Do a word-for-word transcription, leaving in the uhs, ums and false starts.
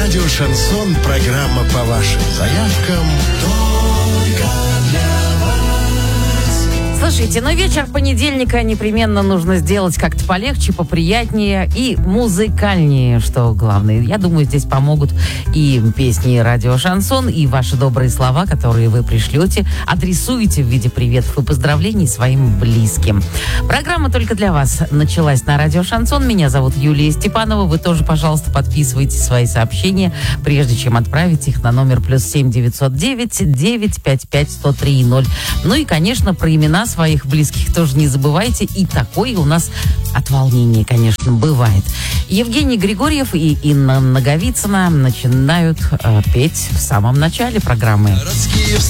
Радио «Шансон», программа по вашим заявкам. Только для вас. Слушайте, ну вечер понедельника непременно нужно сделать как-то полегче, поприятнее и музыкальнее, что главное. Я думаю, здесь помогут и песни «Радио Шансон», и ваши добрые слова, которые вы пришлете, адресуете в виде приветов и поздравлений своим близким. Программа «Только для вас» началась на «Радио Шансон». Меня зовут Юлия Степанова. Вы тоже, пожалуйста, подписывайте свои сообщения, прежде чем отправить их на номер плюс семь девятьсот девять девять пять пять сто три ноль. Ну и, конечно, про имена своих близких тоже не забывайте. И такое у нас от волнения, конечно, бывает. Евгений Григорьев и Инна Наговицына начинают э, петь в самом начале программы.